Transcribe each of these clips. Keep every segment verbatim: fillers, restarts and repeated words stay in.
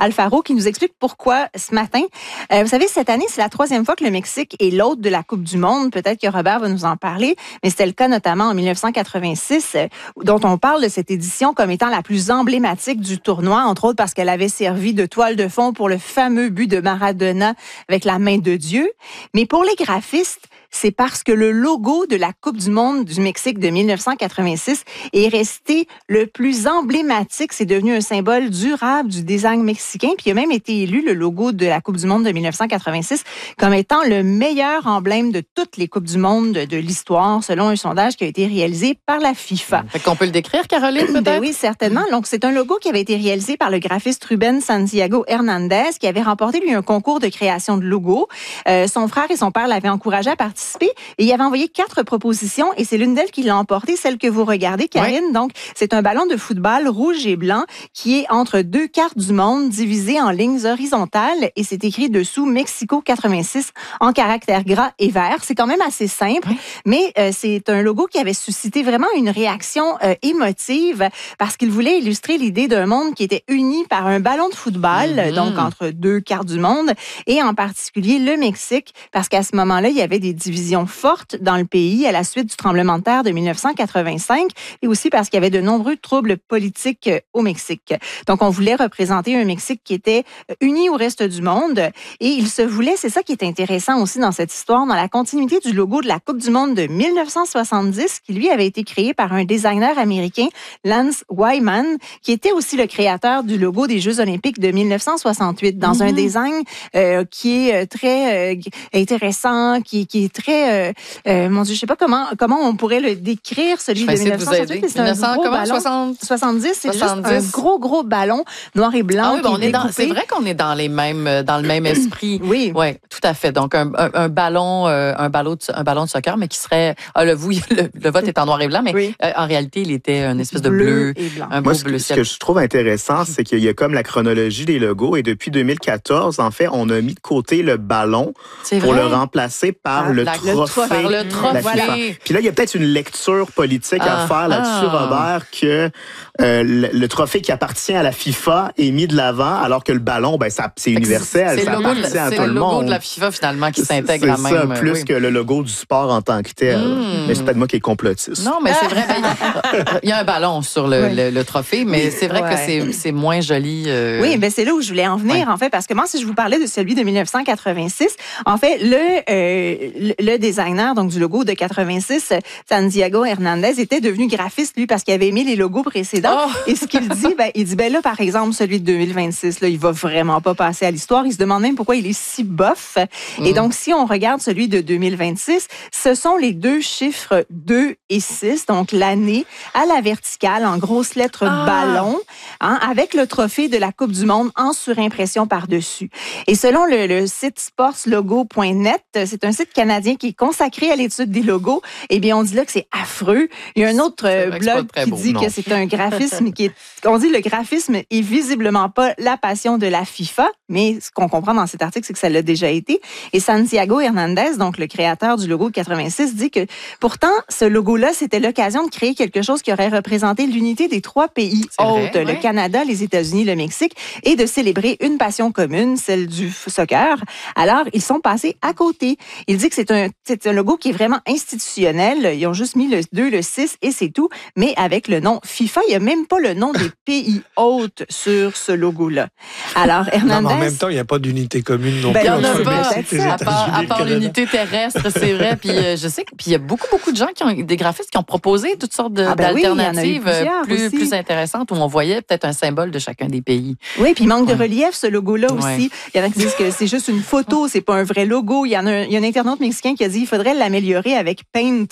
Alfaro, qui nous explique pourquoi ce matin. Euh, vous savez, cette année, c'est la troisième fois que le Mexique est l'hôte de la Coupe du Monde. Peut-être que Robert va nous en parler, mais c'était le cas notamment en dix-neuf cent quatre-vingt-six, euh, dont on parle de cette édition comme étant la plus emblématique du tournoi, entre autres parce qu'elle avait servi de toile de fond pour le fameux but de Maradona avec la main de Dieu. Mais pour les graphistes, c'est parce que le logo de la Coupe du monde du Mexique de dix-neuf cent quatre-vingt-six est resté le plus emblématique. C'est devenu un symbole durable du design mexicain. Puis il a même été élu, le logo de la Coupe du monde de dix-neuf cent quatre-vingt-six, comme étant le meilleur emblème de toutes les Coupes du monde de, de l'histoire, selon un sondage qui a été réalisé par la FIFA. Fait qu'on peut le décrire, Caroline, peut-être? Ben oui, certainement. Donc, c'est un logo qui avait été réalisé par le graphiste Rubén Santiago Hernández, qui avait remporté, lui, un concours de création de logo. Euh, son frère et son père l'avaient encouragé à participer. Et il avait envoyé quatre propositions et c'est l'une d'elles qui l'a emporté, celle que vous regardez, Karine. Oui. Donc, c'est un ballon de football rouge et blanc qui est entre deux cartes du monde divisées en lignes horizontales et c'est écrit dessous Mexico quatre-vingt-six en caractères gras et verts. C'est quand même assez simple, oui. mais euh, c'est un logo qui avait suscité vraiment une réaction euh, émotive parce qu'il voulait illustrer l'idée d'un monde qui était uni par un ballon de football, mm-hmm. donc entre deux cartes du monde et en particulier le Mexique parce qu'à ce moment-là, il y avait des divisions forte dans le pays à la suite du tremblement de terre de dix-neuf cent quatre-vingt-cinq et aussi parce qu'il y avait de nombreux troubles politiques au Mexique. Donc, on voulait représenter un Mexique qui était uni au reste du monde et il se voulait, c'est ça qui est intéressant aussi dans cette histoire, dans la continuité du logo de la Coupe du monde de dix-neuf cent soixante-dix qui, lui, avait été créé par un designer américain, Lance Wyman, qui était aussi le créateur du logo des Jeux olympiques de dix-neuf cent soixante-huit dans mm-hmm. un design euh, qui est très euh, intéressant, qui, qui est très Euh, euh, mon Dieu, je sais pas comment comment on pourrait le décrire, celui de dix-neuf cent soixante-huit. C'est un gros ballon. soixante-dix, c'est soixante-dix. Juste un gros, gros ballon noir et blanc. Ah oui, ben on est dans, c'est vrai qu'on est dans les mêmes, dans le même esprit. Oui. Oui, tout à fait. Donc, un, un, un ballon, euh, un ballon, de, un ballon de soccer, mais qui serait, ah, le, oui, le, le vote est en noir et blanc, mais oui. euh, en réalité, il était une espèce de bleu, bleu et blanc. Un Moi, beau ce, bleu ce que je trouve intéressant, c'est qu'il y a comme la chronologie des logos et depuis deux mille quatorze, en fait, on a mis de côté le ballon c'est pour vrai? le remplacer par ah, le, la, trophée. Par le trophée. Voilà. Puis là, il y a peut-être une lecture politique ah, à faire là-dessus, ah. Robert, que euh, le, le trophée qui appartient à la FIFA est mis de l'avant, alors que le ballon, ben, ça, c'est universel, c'est ça logo, appartient à tout le monde. C'est le logo de la FIFA, finalement, qui s'intègre à même. C'est ça, plus oui. que le logo du sport en tant que tel. Mm. Mais c'est peut-être moi qui est complotiste. Non, mais c'est vrai, ben, il y a un ballon sur le, oui. le, le trophée, mais c'est vrai ouais. que c'est, c'est moins joli. Euh... Oui, ben c'est là où je voulais en venir, ouais. en fait, parce que moi, si je vous parlais de celui de dix-neuf cent quatre-vingt-six, en fait, le, euh, le, le designer donc du logo de quatre-vingt-six, Santiago Hernández, était devenu graphiste, lui, parce qu'il avait aimé les logos précédents. Oh! Et ce qu'il dit, ben, il dit, ben là, par exemple, celui de deux mille vingt-six, là, il va vraiment pas passer à l'histoire. Il se demande même pourquoi il est si bof. Mm. Et donc, si on regarde celui de deux mille vingt-six, ce sont les deux chiffres deux et six, donc l'année, à la verticale, en grosses lettres ah! ballon, hein, avec le trophée de la Coupe du monde en surimpression par-dessus. Et selon le, le site sportslogo point net, c'est un site canadien qui est consacré à l'étude des logos, eh bien, on dit là que c'est affreux. Il y a un autre blog qui beau, dit non. que c'est un graphisme qui est... On dit le graphisme est visiblement pas la passion de la FIFA, mais ce qu'on comprend dans cet article, c'est que ça l'a déjà été. Et Santiago Hernández, donc le créateur du logo quatre-vingt-six, dit que pourtant, ce logo-là, c'était l'occasion de créer quelque chose qui aurait représenté l'unité des trois pays hôtes, le ouais. Canada, les États-Unis, le Mexique, et de célébrer une passion commune, celle du soccer. Alors, ils sont passés à côté. Il dit que c'est un, c'est un logo qui est vraiment institutionnel. Ils ont juste mis le deux, le six et c'est tout. Mais avec le nom FIFA, il n'y a même pas le nom des pays hôtes sur ce logo-là. Alors, Hernández... Non, mais en même temps, il n'y a pas d'unité commune non ben, plus. Il n'y en a pas, Mexique, à part, à part l'unité terrestre, c'est vrai. Puis euh, je sais qu'il y a beaucoup, beaucoup de gens, qui ont, des graphistes qui ont proposé toutes sortes de, ah ben d'alternatives oui, plus, plus intéressantes où on voyait peut-être un symbole de chacun des pays. Oui, puis il manque ouais. de relief, ce logo-là ouais. aussi. Il y en a qui disent que c'est juste une photo, c'est pas un vrai logo. Il y en a un, il y a un internaute mexicain qui a dit qu'il faudrait l'améliorer avec Paint.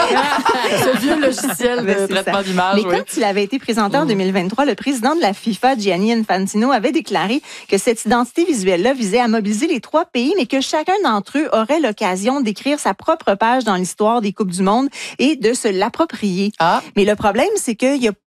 Ce vieux logiciel de traitement d'image. Mais oui. quand il avait été présenté en deux mille vingt-trois, le président de la FIFA, Gianni Infantino, avait déclaré que cette identité visuelle-là visait à mobiliser les trois pays, mais que chacun d'entre eux aurait l'occasion d'écrire sa propre page dans l'histoire des Coupes du monde et de se l'approprier. Ah. Mais le problème, c'est qu'il y a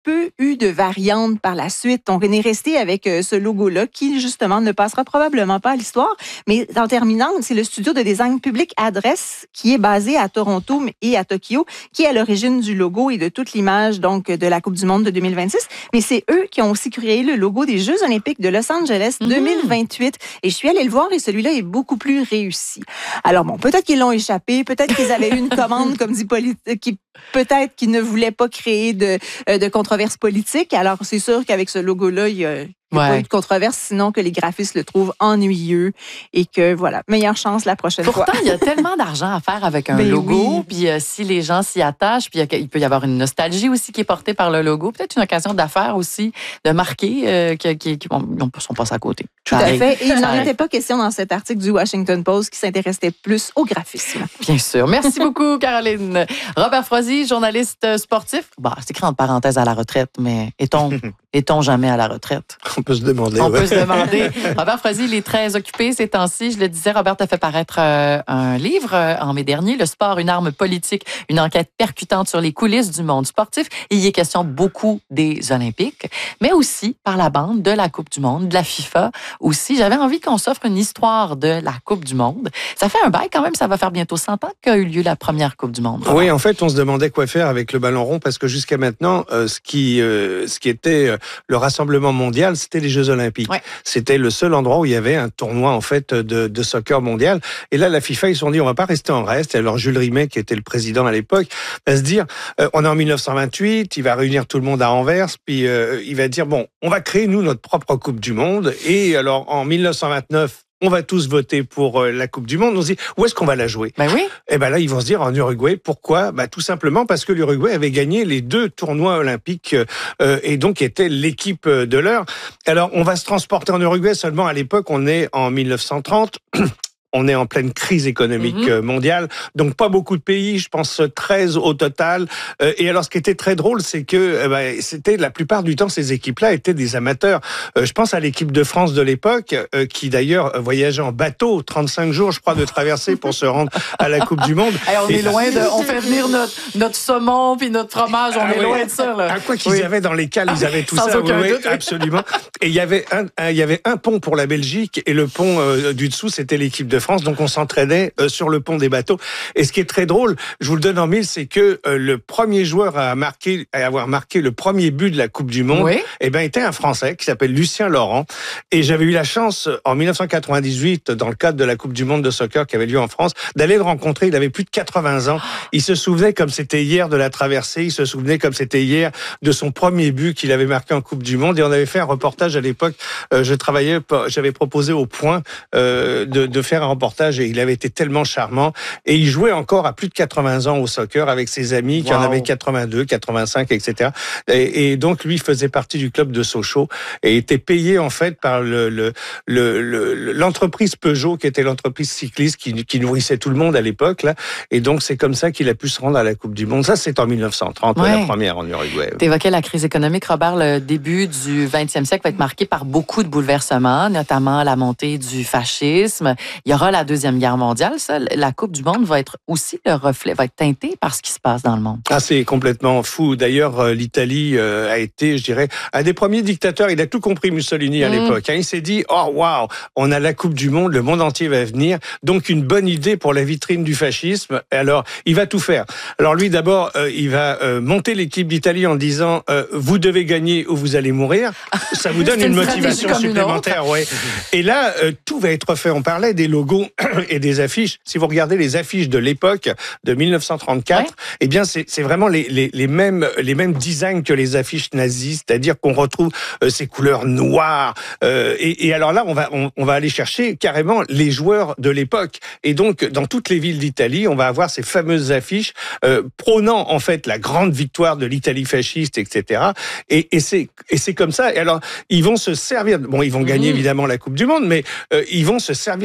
peu eu de variantes par la suite. Donc, on est resté avec euh, ce logo-là qui, justement, ne passera probablement pas à l'histoire. Mais en terminant, c'est le studio de design public Adresse qui est basé à Toronto et à Tokyo, qui est à l'origine du logo et de toute l'image donc de la Coupe du monde de deux mille vingt-six. Mais c'est eux qui ont aussi créé le logo des Jeux olympiques de Los Angeles mmh. deux mille vingt-huit. Et je suis allée le voir et celui-là est beaucoup plus réussi. Alors bon, peut-être qu'ils l'ont échappé, peut-être qu'ils avaient eu une commande, comme dit Polyte, qui peut-être qu'ils ne voulaient pas créer de, de controverse politique. Alors c'est sûr qu'avec ce logo-là, il y a Il n'y a ouais. pas eu de controverse, sinon que les graphistes le trouvent ennuyeux et que, voilà, meilleure chance la prochaine Pourtant, fois. Pourtant, il y a tellement d'argent à faire avec un ben logo, oui. puis euh, si les gens s'y attachent, puis il peut y avoir une nostalgie aussi qui est portée par le logo, peut-être une occasion d'affaires aussi, de marquer euh, qui, qui, qui bon, sont passés à côté. Tout à fait. Et il n'en était pas question dans cet article du Washington Post qui s'intéressait plus au graphisme. Bien sûr. Merci beaucoup, Caroline. Robert Froissy, journaliste sportif. Bah, c'est écrit entre parenthèses à la retraite, mais est-on, est-on jamais à la retraite? On peut se demander. On ouais. peut se demander. Robert Froissy, il est très occupé ces temps-ci. Je le disais, Robert a fait paraître euh, un livre euh, en mai dernier, Le sport, une arme politique, une enquête percutante sur les coulisses du monde sportif. Et il y est question beaucoup des Olympiques, mais aussi par la bande de la Coupe du monde, de la FIFA aussi. J'avais envie qu'on s'offre une histoire de la Coupe du monde. Ça fait un bail quand même, ça va faire bientôt cent ans qu'a eu lieu la première Coupe du monde. Oui, en fait, on se demandait quoi faire avec le ballon rond parce que jusqu'à maintenant, euh, ce qui euh, ce qui était euh, le rassemblement mondial, c'était les Jeux olympiques. Ouais. C'était le seul endroit où il y avait un tournoi en fait de, de soccer mondial. Et là, la FIFA, ils se sont dit, on va pas rester en reste. Et alors Jules Rimet, qui était le président à l'époque, va se dire, euh, on est en mille neuf cent vingt-huit, il va réunir tout le monde à Anvers, puis euh, il va dire, bon, on va créer nous notre propre Coupe du monde. Et alors en mille neuf cent vingt-neuf, on va tous voter pour euh, la Coupe du monde. On se dit, où est-ce qu'on va la jouer? Ben oui. Et ben là, ils vont se dire en Uruguay. Pourquoi? Ben, tout simplement parce que l'Uruguay avait gagné les deux tournois olympiques euh, et donc était l'équipe de l'heure. Alors, on va se transporter en Uruguay seulement à l'époque. On est en mille neuf cent trente. On est en pleine crise économique mmh. mondiale, donc pas beaucoup de pays, je pense treize au total. Et alors, ce qui était très drôle, c'est que bah, c'était la plupart du temps, ces équipes-là étaient des amateurs. Je pense à l'équipe de France de l'époque, qui d'ailleurs voyageait en bateau, trente-cinq jours, je crois, de traversée pour se rendre à la Coupe du Monde. Hey, on Et est loin de... On fait venir notre, notre saumon puis notre fromage, on ah, est oui. loin de ça. Là. À quoi qu'ils oui. avaient dans les cales, ils avaient tout Sans ça. Aucun oui, doute, oui, absolument. Et il y avait un, un, il y avait un pont pour la Belgique et le pont euh, du dessous, c'était l'équipe de France, donc on s'entraînait euh, sur le pont des bateaux. Et ce qui est très drôle, je vous le donne en mille, c'est que euh, le premier joueur à marquer, à avoir marqué le premier but de la Coupe du Monde, oui. eh ben était un Français qui s'appelle Lucien Laurent. Et j'avais eu la chance en mille neuf cent quatre-vingt-dix-huit, dans le cadre de la Coupe du Monde de soccer qui avait lieu en France, d'aller le rencontrer. Il avait plus de quatre-vingts ans. Il se souvenait comme c'était hier de la traversée. Il se souvenait comme c'était hier de son premier but qu'il avait marqué en Coupe du Monde. Et on avait fait un reportage à l'époque. Euh, je travaillais, j'avais proposé au Point euh, de, de faire un reportage. Et il avait été tellement charmant. Et il jouait encore à plus de quatre-vingts ans au soccer avec ses amis qui wow. en avaient quatre-vingt-deux, quatre-vingt-cinq, et cetera. Et, et donc, lui faisait partie du club de Sochaux et était payé, en fait, par le, le, le, le, l'entreprise Peugeot, qui était l'entreprise cycliste qui, qui nourrissait tout le monde à l'époque, là. Et donc, c'est comme ça qu'il a pu se rendre à la Coupe du Monde. Ça, c'est en mille neuf cent trente, ouais. la première en Uruguay. T'évoquais la crise économique, Robert. Le début du vingtième siècle va être marqué par beaucoup de bouleversements, notamment la montée du fascisme. Il y aura la Deuxième Guerre mondiale. Ça, la Coupe du monde va être aussi le reflet, va être teintée par ce qui se passe dans le monde. Ah, c'est complètement fou. D'ailleurs, l'Italie a été, je dirais, un des premiers dictateurs. Il a tout compris, Mussolini, à mmh. l'époque. Il s'est dit, oh, waouh, on a la Coupe du monde, le monde entier va venir. Donc, une bonne idée pour la vitrine du fascisme. Alors, il va tout faire. Alors, lui, d'abord, euh, il va euh, monter l'équipe d'Italie en disant, euh, vous devez gagner ou vous allez mourir. Ça vous donne une, une motivation supplémentaire. Ouais. Et là, euh, tout va être fait. On parlait des logos et des affiches. Si vous regardez les affiches de l'époque, de mille neuf cent trente-quatre, ouais. eh bien, c'est, c'est vraiment les, les, les, mêmes, les mêmes designs que les affiches nazies, c'est-à-dire qu'on retrouve euh, ces couleurs noires. Euh, et, et alors là, on va, on, on va aller chercher carrément les joueurs de l'époque. Et donc, dans toutes les villes d'Italie, on va avoir ces fameuses affiches euh, prônant, en fait, la grande victoire de l'Italie fasciste, et cetera. Et, et, c'est, et c'est comme ça. Et alors, ils vont se servir... Bon, ils vont gagner, mmh. évidemment, la Coupe du Monde, mais euh, ils vont se servir de tout cela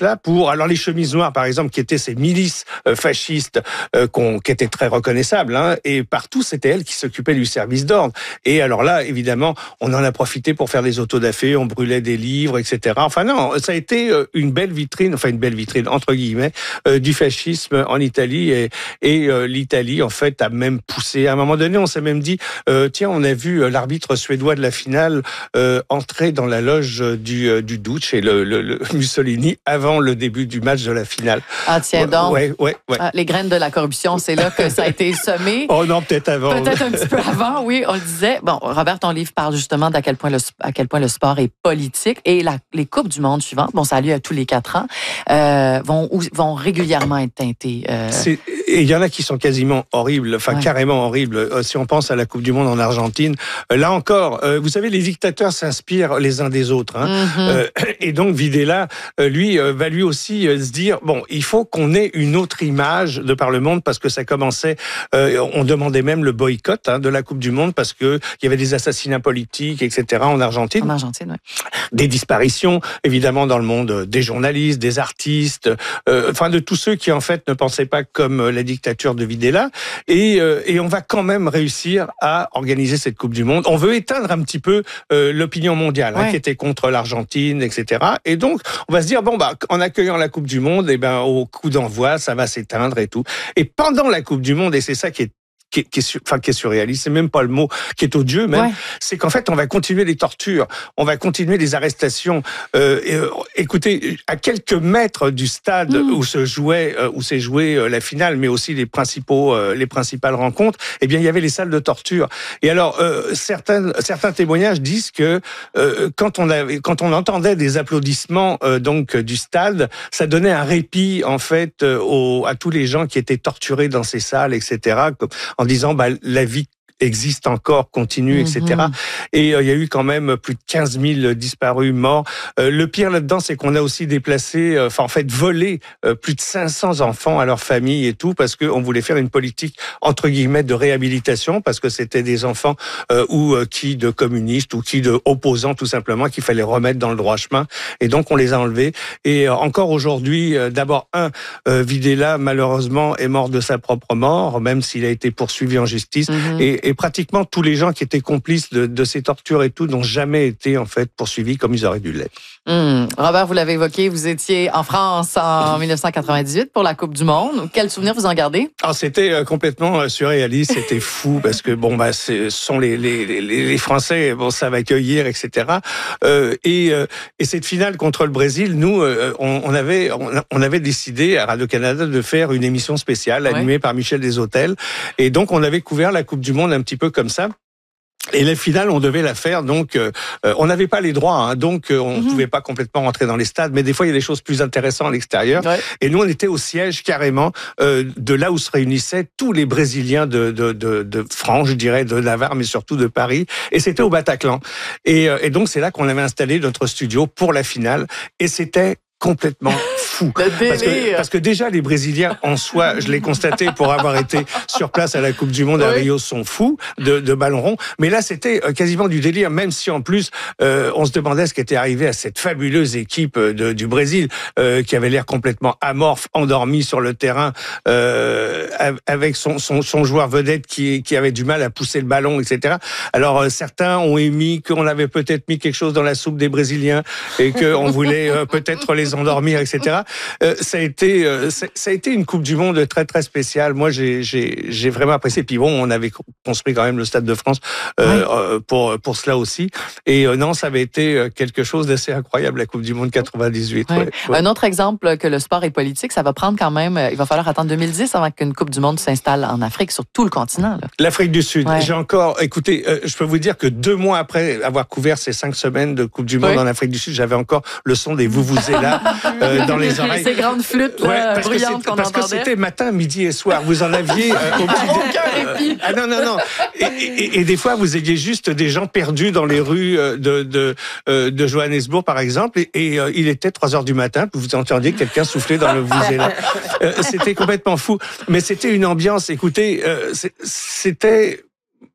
cela pour, alors les chemises noires par exemple, qui étaient ces milices euh, fascistes euh, qu'on, qui étaient très reconnaissables, hein, et partout c'était elles qui s'occupaient du service d'ordre. Et alors là, évidemment, on en a profité pour faire des autodafés, on brûlait des livres, et cetera. Enfin non, ça a été une belle vitrine, enfin une belle vitrine entre guillemets, euh, du fascisme en Italie, et, et euh, l'Italie en fait a même poussé. À un moment donné, on s'est même dit, euh, tiens, on a vu l'arbitre suédois de la finale euh, entrer dans la loge du, euh, du Duce et le, le, le Mussolini avant le début du match de la finale. Ah tiens donc, ouais, ouais, ouais. Ah, les graines de la corruption, c'est là que ça a été semé. Oh non, peut-être avant. Peut-être un petit peu avant, oui, on le disait. Bon, Robert, ton livre parle justement d'à quel point le, à quel point le sport est politique, et la, les Coupes du monde suivantes, bon, ça a lieu à tous les quatre ans, euh, vont, vont régulièrement être teintées. Euh... C'est, et il y en a qui sont quasiment horribles, enfin ouais. carrément horribles. Euh, si on pense à la Coupe du monde en Argentine, euh, là encore, euh, vous savez, les dictateurs s'inspirent les uns des autres. Hein. Mm-hmm. Euh, et donc Videla, euh, lui, euh, va lui aussi euh, se dire, bon, il faut qu'on ait une autre image de par le monde, parce que ça commençait, euh, on demandait même le boycott hein, de la Coupe du monde, parce que il y avait des assassinats politiques, et cetera en Argentine. En Argentine, oui. Des disparitions, évidemment, dans le monde des journalistes, des artistes, euh, enfin de tous ceux qui en fait ne pensaient pas comme la dictature de Videla. Et, euh, et on va quand même réussir à organiser cette Coupe du monde. On veut éteindre un petit peu euh, l'opinion mondiale ouais. hein, qui était contre l'Argentine, et cetera. Et donc on va se dire bon bah en accueillant la Coupe du monde, et ben au coup d'envoi ça va s'éteindre et tout. Et pendant la Coupe du monde, et c'est ça qui est Qui est, qui, est, enfin, qui est surréaliste, c'est même pas le mot, qui est odieux même, ouais. c'est qu'en fait on va continuer les tortures, on va continuer les arrestations. Euh, et, euh, écoutez, à quelques mètres du stade mmh. où se jouait, euh, où s'est jouée euh, la finale, mais aussi les principaux, euh, les principales rencontres, eh bien il y avait les salles de torture. Et alors euh, certains, certains témoignages disent que euh, quand on avait, quand on entendait des applaudissements euh, donc du stade, ça donnait un répit en fait euh, aux, à tous les gens qui étaient torturés dans ces salles, et cetera. En disant bah la vie existe encore, continue, et cetera. Mm-hmm. Et euh, il y a eu quand même plus de quinze mille disparus, morts. Euh, le pire là-dedans, c'est qu'on a aussi déplacé, enfin euh, en fait volé euh, plus de cinq cents enfants à leur famille et tout, parce qu'on voulait faire une politique entre guillemets de réhabilitation, parce que c'était des enfants euh, ou euh, qui de communistes ou qui de opposants tout simplement, qu'il fallait remettre dans le droit chemin. Et donc on les a enlevés. Et euh, encore aujourd'hui, euh, d'abord un, euh, Videla malheureusement est mort de sa propre mort, même s'il a été poursuivi en justice. Mm-hmm. Et, et pratiquement tous les gens qui étaient complices de, de ces tortures et tout n'ont jamais été en fait poursuivis comme ils auraient dû l'être. Mmh. Robert, vous l'avez évoqué, vous étiez en France en dix-neuf cent quatre-vingt-dix-huit pour la Coupe du monde. Quel souvenir vous en gardez? Alors, c'était euh, complètement euh, surréaliste, c'était fou parce que bon bah ce sont les les les, les Français, bon ça va accueillir, et cetera. Euh, et euh, et cette finale contre le Brésil, nous euh, on, on avait on, on avait décidé à Radio-Canada de faire une émission spéciale animée ouais. par Michel Desautels, et donc on avait couvert la Coupe du monde un petit peu comme ça. Et la finale, on devait la faire, donc euh, on n'avait pas les droits, hein, donc euh, on ne mm-hmm. pouvait pas complètement rentrer dans les stades, mais des fois il y a des choses plus intéressantes à l'extérieur. Ouais. Et nous, on était au siège carrément euh, de là où se réunissaient tous les Brésiliens de, de, de, de France, je dirais, de Navarre, mais surtout de Paris. Et c'était au Bataclan. Et, euh, et donc c'est là qu'on avait installé notre studio pour la finale. Et c'était complètement fou. Parce que, parce que déjà, les Brésiliens, en soi, je l'ai constaté pour avoir été sur place à la Coupe du Monde à oui. Rio, sont fous de, de ballon rond. Mais là, c'était quasiment du délire, même si en plus, euh, on se demandait ce qui était arrivé à cette fabuleuse équipe de, du Brésil, euh, qui avait l'air complètement amorphe, endormi sur le terrain, euh, avec son, son, son joueur vedette qui, qui avait du mal à pousser le ballon, et cetera. Alors, euh, certains ont émis qu'on avait peut-être mis quelque chose dans la soupe des Brésiliens et qu'on voulait euh, peut-être les endormir, et cetera. Euh, ça a été, euh, ça a été une Coupe du Monde très très spéciale. Moi, j'ai, j'ai, j'ai vraiment apprécié. Puis bon, on avait construit quand même le Stade de France euh, oui. pour pour cela aussi. Et euh, non, ça avait été quelque chose d'assez incroyable, la Coupe du Monde quatre-vingt-dix-huit. Oui. Ouais, ouais. Un autre exemple que le sport est politique, ça va prendre quand même. Il va falloir attendre deux mille dix avant qu'une Coupe du Monde s'installe en Afrique, sur tout le continent. Là. L'Afrique du Sud. Ouais. J'ai encore, écoutez, euh, je peux vous dire que deux mois après avoir couvert ces cinq semaines de Coupe du Monde oui. en Afrique du Sud, j'avais encore le son des vuvuzelas euh, dans les oreilles. Ces grandes flûtes là, ouais, parce bruyantes que qu'on parce entendait. Parce que c'était matin, midi et soir. Vous en aviez euh, au petit aucun répit. Ah non, non, non. Et, et, et des fois, vous aviez juste des gens perdus dans les rues de, de, de Johannesburg, par exemple, et, et euh, il était trois heures du matin, puis vous entendiez quelqu'un souffler dans le vuvuzela. Euh, c'était complètement fou. Mais c'était une ambiance, écoutez, euh, c'était...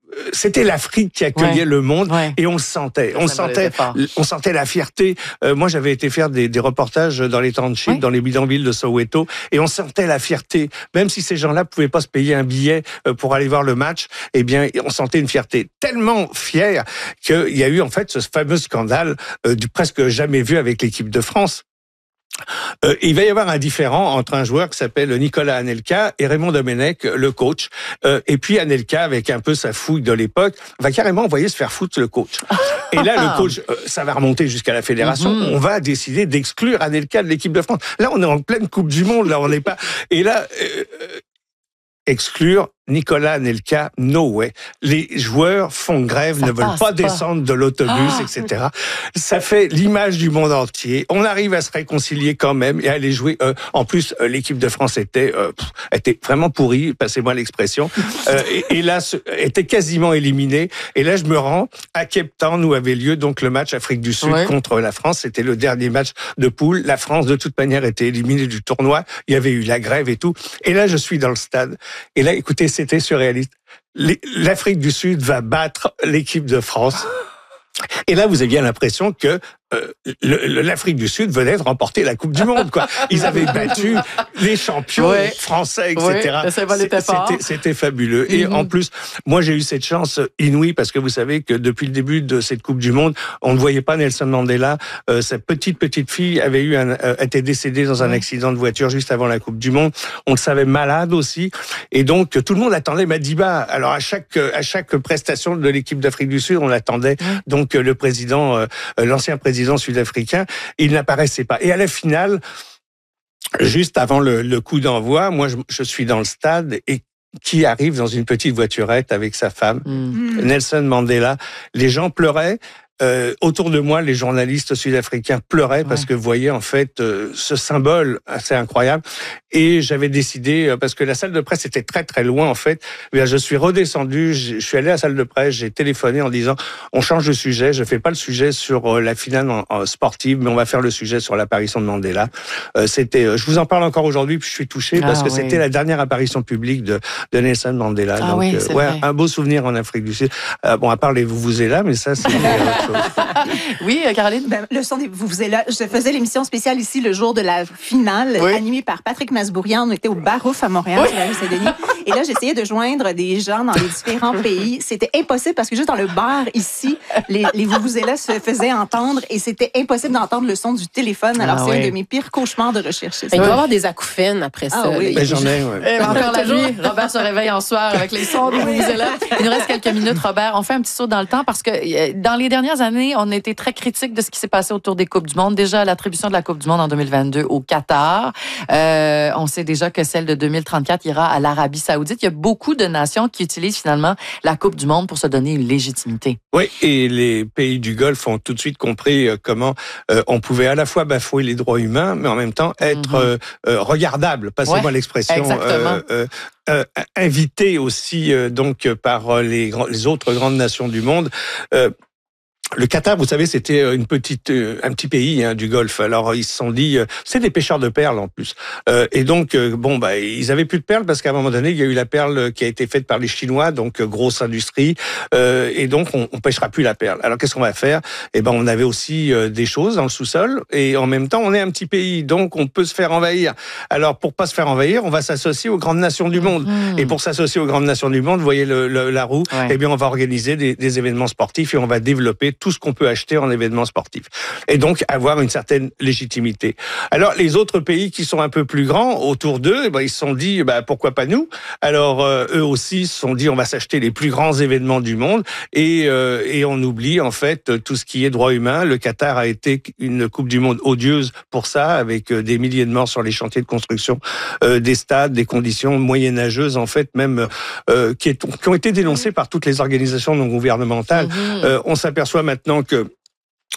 c'était l'Afrique qui accueillait ouais. le monde ouais. et on le sentait. On sentait, on sentait la fierté. Euh, moi, j'avais été faire des, des reportages dans les townships, ouais. dans les bidonvilles de Soweto, et on sentait la fierté. Même si ces gens-là pouvaient pas se payer un billet pour aller voir le match, eh bien, on sentait une fierté tellement fière qu'il y a eu en fait ce fameux scandale euh, du presque jamais vu avec l'équipe de France. Euh, il va y avoir un différend entre un joueur qui s'appelle Nicolas Anelka et Raymond Domenech, le coach. Euh, et puis Anelka, avec un peu sa fouille de l'époque, va carrément envoyer se faire foutre le coach. Et là, le coach, euh, ça va remonter jusqu'à la fédération. Mm-hmm. On va décider d'exclure Anelka de l'équipe de France. Là, on est en pleine Coupe du Monde. Là, on n'est pas. Et là, euh, exclure Nicolas Anelka, no way. Les joueurs font grève, ça ne veulent pas, pas descendre de l'autobus, ah. et cetera. Ça fait l'image du monde entier. On arrive à se réconcilier quand même et à aller jouer. Euh, en plus, euh, l'équipe de France était euh, pff, était vraiment pourrie, passez-moi l'expression. euh, et, et là, était quasiment éliminée. Et là, je me rends à Cape Town où avait lieu donc le match Afrique du Sud ouais. contre la France. C'était le dernier match de poule. La France, de toute manière, était éliminée du tournoi. Il y avait eu la grève et tout. Et là, je suis dans le stade. Et là, écoutez, c'était surréaliste. L'Afrique du Sud va battre l'équipe de France. Et là, vous avez bien l'impression que euh, l'Afrique du Sud venait de remporter la Coupe du Monde, quoi. Ils avaient battu les champions ouais. français, et cetera. Ouais, c'était, c'était fabuleux. Mm-hmm. Et en plus, moi, j'ai eu cette chance inouïe parce que vous savez que depuis le début de cette Coupe du Monde, on ne voyait pas Nelson Mandela. Euh, sa petite petite fille avait eu un, euh, était décédée dans un ouais. accident de voiture juste avant la Coupe du Monde. On le savait malade aussi. Et donc, tout le monde attendait Madiba. Alors, à chaque à chaque prestation de l'équipe d'Afrique du Sud, on attendait ouais. donc le président, euh, l'ancien président sud-africain, il n'apparaissait pas. Et à la finale, juste avant le, le coup d'envoi, moi, je, je suis dans le stade et qui arrive dans une petite voiturette avec sa femme, mmh. Nelson Mandela. Les gens pleuraient. Euh, autour de moi, les journalistes sud-africains pleuraient ouais. parce que vous voyez en fait euh, ce symbole assez incroyable. Et j'avais décidé, euh, parce que la salle de presse était très très loin en fait, bien, je suis redescendu, je suis allé à la salle de presse, j'ai téléphoné en disant on change de sujet, je fais pas le sujet sur euh, la finale en, en sportive, mais on va faire le sujet sur l'apparition de Mandela. Euh, c'était, euh, je vous en parle encore aujourd'hui, puis je suis touché ah, parce que oui. c'était la dernière apparition publique de, de Nelson Mandela. Ah, Donc oui, euh, ouais, un beau souvenir en Afrique du Sud. Euh, bon, à part les Vuvuzela, mais ça c'est oui, Caroline? Ben, le son des Vuvuzela, je faisais l'émission spéciale ici le jour de la finale, oui. animée par Patrick Masbourian. On était au Barouf à Montréal, oui. sur la rue Saint-Denis. Et là, j'essayais de joindre des gens dans les différents pays. C'était impossible parce que juste dans le bar ici, les, les Vuvuzela se faisaient entendre et c'était impossible d'entendre le son du téléphone. Alors, ah, c'est oui. un de mes pires cauchemars de recherche. Il doit y avoir des acouphènes après ça. Ah, oui. Ben, j'en ai, ouais. Et encore la nuit, Robert se réveille en soir avec les sons des Vuvuzela. Il nous reste quelques minutes, Robert. On fait un petit saut dans le temps parce que dans les dernières années, on a été très critique de ce qui s'est passé autour des Coupes du Monde. Déjà, l'attribution de la Coupe du Monde en deux mille vingt-deux au Qatar. Euh, on sait déjà que celle de deux mille trente-quatre ira à l'Arabie Saoudite. Il y a beaucoup de nations qui utilisent finalement la Coupe du Monde pour se donner une légitimité. Oui, et les pays du Golfe ont tout de suite compris comment euh, on pouvait à la fois bafouer les droits humains, mais en même temps être mm-hmm. euh, euh, regardable. Passez-moi ouais, l'expression. Exactement. Euh, euh, euh, invité aussi euh, donc par les, les autres grandes nations du monde. Euh, Le Qatar, vous savez, c'était une petite, un petit pays hein, du Golfe. Alors ils se sont dit, c'est des pêcheurs de perles en plus. Euh, et donc bon, bah ils avaient plus de perles parce qu'à un moment donné, il y a eu la perle qui a été faite par les Chinois, donc grosse industrie. Euh, et donc on, on pêchera plus la perle. Alors qu'est-ce qu'on va faire ? Eh ben on avait aussi euh, des choses dans le sous-sol et en même temps on est un petit pays, donc on peut se faire envahir. Alors pour pas se faire envahir, on va s'associer aux grandes nations du monde. Mmh. Et pour s'associer aux grandes nations du monde, vous voyez le, le, la roue. Ouais. Eh bien on va organiser des, des événements sportifs et on va développer tout ce qu'on peut acheter en événements sportifs. Et donc, avoir une certaine légitimité. Alors, les autres pays qui sont un peu plus grands, autour d'eux, eh ben, ils se sont dit, bah, pourquoi pas nous ? Alors, euh, eux aussi se sont dit, on va s'acheter les plus grands événements du monde et, euh, et on oublie, en fait, tout ce qui est droit humain. Le Qatar a été une Coupe du Monde odieuse pour ça, avec des milliers de morts sur les chantiers de construction euh, des stades, des conditions moyenâgeuses, en fait, même, euh, qui, est, qui ont été dénoncées par toutes les organisations non gouvernementales. Mmh. Euh, on s'aperçoit maintenant que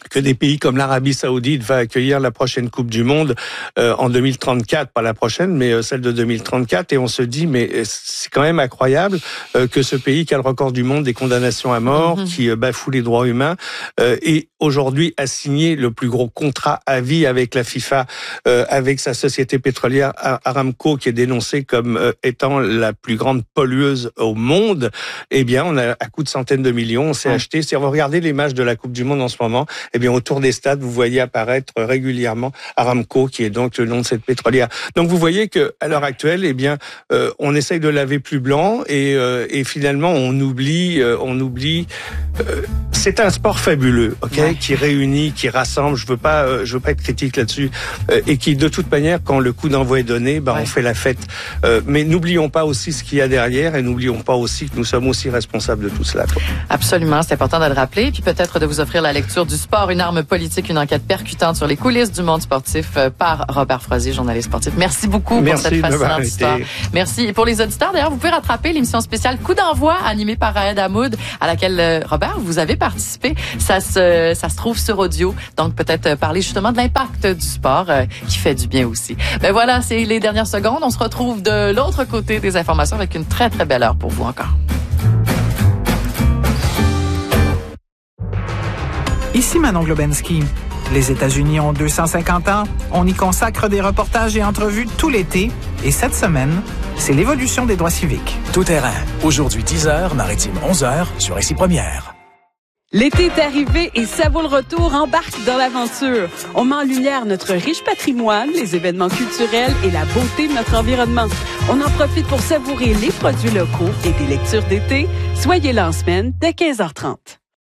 que des pays comme l'Arabie Saoudite va accueillir la prochaine Coupe du Monde euh, en deux mille trente-quatre, pas la prochaine, mais euh, celle de deux mille trente-quatre. Et on se dit, mais c'est quand même incroyable euh, que ce pays qui a le record du monde des condamnations à mort, mmh. qui euh, bafoue les droits humains, euh, et aujourd'hui a signé le plus gros contrat à vie avec la FIFA, euh, avec sa société pétrolière Aramco, qui est dénoncée comme euh, étant la plus grande pollueuse au monde. Eh bien, on a à coût de centaines de millions, on s'est ouais. acheté. Si vous regardez les matchs de la Coupe du Monde en ce moment, eh bien, autour des stades, vous voyez apparaître régulièrement Aramco, qui est donc le nom de cette pétrolière. Donc, vous voyez que à l'heure actuelle, eh bien, euh, on essaye de laver plus blanc et, euh, et finalement, on oublie, euh, on oublie. Euh, c'est un sport fabuleux, ok, ouais. qui réunit, qui rassemble. Je veux pas, euh, je veux pas être critique là-dessus, euh, et qui, de toute manière, quand le coup d'envoi est donné, bah, ouais. on fait la fête. Euh, mais n'oublions pas aussi ce qu'il y a derrière, et n'oublions pas aussi que nous sommes aussi responsables de tout cela, quoi. Absolument, c'est important de le rappeler, puis peut-être de vous offrir la lecture du Sport, une arme politique, une enquête percutante sur les coulisses du monde sportif par Robert Froissier, journaliste sportif. Merci beaucoup Merci pour cette fascinante histoire. Merci. Et pour les auditeurs, d'ailleurs, vous pouvez rattraper l'émission spéciale Coup d'envoi animée par Raed Hamoud, à laquelle, Robert, vous avez participé. Ça se, ça se trouve sur audio, donc peut-être parler justement de l'impact du sport euh, qui fait du bien aussi. Ben voilà, c'est les dernières secondes. On se retrouve de l'autre côté des informations avec une très, très belle heure pour vous encore. Ici Manon Globensky. Les États-Unis ont deux cent cinquante ans. On y consacre des reportages et entrevues tout l'été. Et cette semaine, c'est l'évolution des droits civiques. Tout terrain. Aujourd'hui dix heures, maritime onze heures, sur Ici Première. L'été est arrivé et ça vaut le retour. Embarque dans l'aventure. On met en lumière notre riche patrimoine, les événements culturels et la beauté de notre environnement. On en profite pour savourer les produits locaux et des lectures d'été. Soyez là en semaine dès quinze heures trente.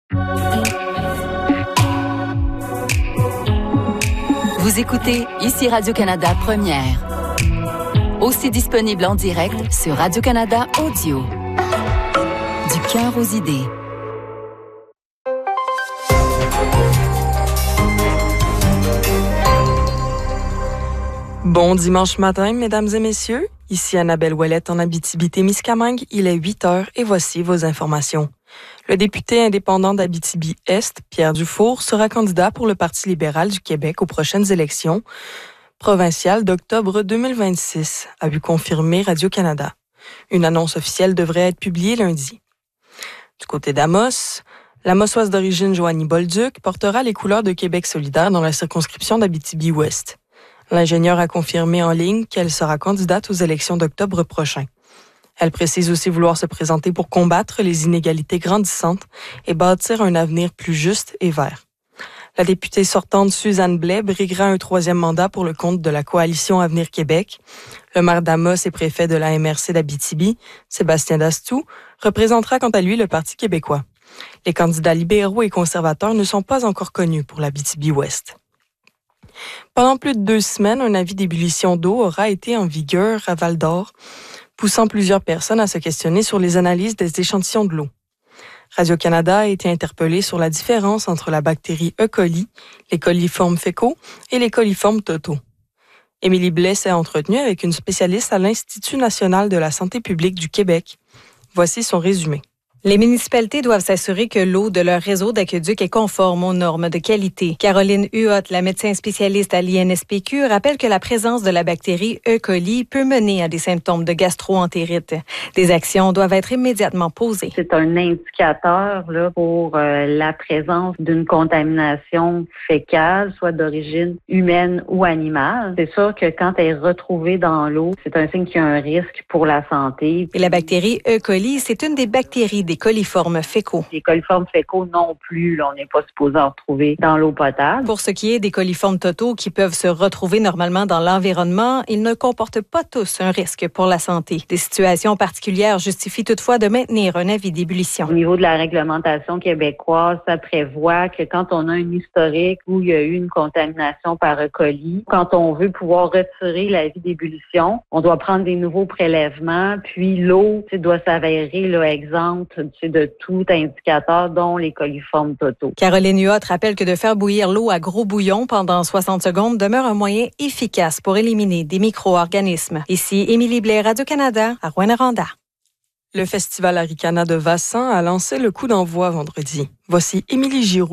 Vous écoutez Ici Radio-Canada Première. Aussi disponible en direct sur Radio-Canada Audio. Du cœur aux idées. Bon dimanche matin, mesdames et messieurs. Ici Annabelle Ouellette en Abitibi-Témiscamingue. Il est huit heures et voici vos informations. Le député indépendant d'Abitibi-Est, Pierre Dufour, sera candidat pour le Parti libéral du Québec aux prochaines élections provinciales d'octobre deux mille vingt-six, a vu confirmer Radio-Canada. Une annonce officielle devrait être publiée lundi. Du côté d'Amos, la Mossoise d'origine Joanie Bolduc portera les couleurs de Québec solidaire dans la circonscription d'Abitibi-Ouest. L'ingénieure a confirmé en ligne qu'elle sera candidate aux élections d'octobre prochain. Elle précise aussi vouloir se présenter pour combattre les inégalités grandissantes et bâtir un avenir plus juste et vert. La députée sortante Suzanne Blais briguera un troisième mandat pour le compte de la coalition Avenir Québec. Le maire d'Amos et préfet de la M R C d'Abitibi, Sébastien Dastou, représentera quant à lui le Parti québécois. Les candidats libéraux et conservateurs ne sont pas encore connus pour l'Abitibi-Ouest. Pendant plus de deux semaines, un avis d'ébullition d'eau aura été en vigueur à Val-d'Or, poussant plusieurs personnes à se questionner sur les analyses des échantillons de l'eau. Radio-Canada a été interpellé sur la différence entre la bactérie E. coli, les coliformes fécaux et les coliformes totaux. Émilie Blais s'est entretenue avec une spécialiste à l'Institut national de la santé publique du Québec. Voici son résumé. Les municipalités doivent s'assurer que l'eau de leur réseau d'aqueduc est conforme aux normes de qualité. Caroline Huot, la médecin spécialiste à l'I N S P Q, rappelle que la présence de la bactérie E. coli peut mener à des symptômes de gastro-entérite. Des actions doivent être immédiatement posées. C'est un indicateur là, pour euh, la présence d'une contamination fécale, soit d'origine humaine ou animale. C'est sûr que quand elle est retrouvée dans l'eau, c'est un signe qu'il y a un risque pour la santé. Et la bactérie E. coli, c'est une des bactéries des coliformes fécaux. Les coliformes fécaux non plus, là, on n'est pas supposé en retrouver dans l'eau potable. Pour ce qui est des coliformes totaux qui peuvent se retrouver normalement dans l'environnement, ils ne comportent pas tous un risque pour la santé. Des situations particulières justifient toutefois de maintenir un avis d'ébullition. Au niveau de la réglementation québécoise, ça prévoit que quand on a un historique où il y a eu une contamination par E. coli, quand on veut pouvoir retirer l'avis d'ébullition, on doit prendre des nouveaux prélèvements, puis l'eau doit s'avérer là, exempte de tout indicateur, dont les coliformes totaux. Caroline Huot rappelle que de faire bouillir l'eau à gros bouillon pendant soixante secondes demeure un moyen efficace pour éliminer des micro-organismes. Ici, Émilie Blais, Radio-Canada, à Rouyn-Noranda. Le Festival Aricana de Vassan a lancé le coup d'envoi vendredi. Voici Émilie Giroux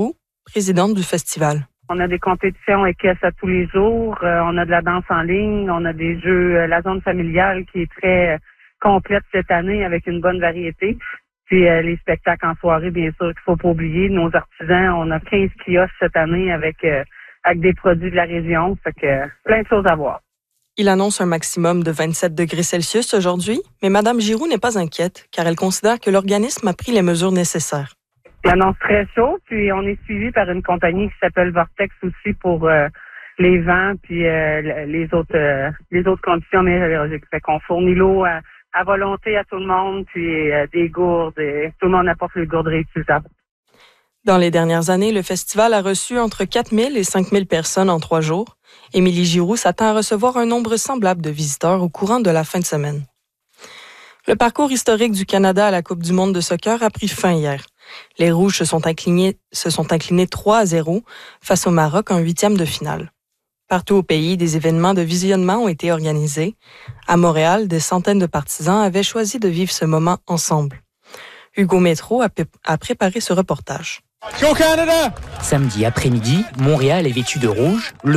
présidente du festival. On a des compétitions équestres à tous les jours, euh, on a de la danse en ligne, on a des jeux, euh, la zone familiale qui est très euh, complète cette année avec une bonne variété. Puis euh, les spectacles en soirée, bien sûr, qu'il faut pas oublier. Nos artisans, on a quinze kiosques cette année avec euh, avec des produits de la région. Fait que euh, plein de choses à voir. Il annonce un maximum de vingt-sept degrés Celsius aujourd'hui, mais Mme Giroux n'est pas inquiète car elle considère que l'organisme a pris les mesures nécessaires. Il annonce très chaud, puis on est suivi par une compagnie qui s'appelle Vortex aussi pour euh, les vents puis euh, les autres euh, les autres conditions météorologiques. Fait qu'on fournit l'eau à à volonté à tout le monde, puis euh, des gourdes. Et tout le monde apporte les gourdes réutilisables. Dans les dernières années, le festival a reçu entre quatre mille et cinq mille personnes en trois jours. Émilie Giroux s'attend à recevoir un nombre semblable de visiteurs au courant de la fin de semaine. Le parcours historique du Canada à la Coupe du monde de soccer a pris fin hier. Les Rouges se sont inclinés, se sont inclinés trois à zéro face au Maroc en huitième de finale. Partout au pays, des événements de visionnement ont été organisés. À Montréal, des centaines de partisans avaient choisi de vivre ce moment ensemble. Hugo Métro a, a préparé ce reportage. Go Canada! Samedi après-midi, Montréal est vêtu de rouge. Le